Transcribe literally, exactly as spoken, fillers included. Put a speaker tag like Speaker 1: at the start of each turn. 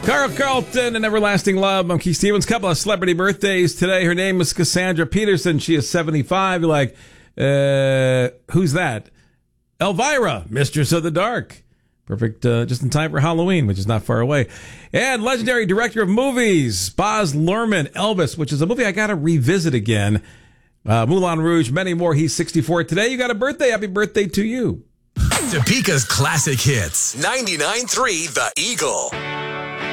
Speaker 1: Carl Carlton and Everlasting Love. I'm Keith Stevens. Couple of celebrity birthdays today. Her name is Cassandra Peterson. She is seventy-five. You're like, uh, who's that? Elvira, Mistress of the Dark. Perfect, uh, just in time for Halloween, which is not far away. And legendary director of movies, Baz Luhrmann, Elvis, which is a movie I got to revisit again. Uh, Moulin Rouge, many more. He's sixty-four today. You got a birthday. Happy birthday to you.
Speaker 2: Topeka's classic hits. ninety-nine point three The Eagle.